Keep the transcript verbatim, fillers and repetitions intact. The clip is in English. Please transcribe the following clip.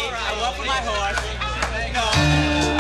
I walk with my horse. There you go.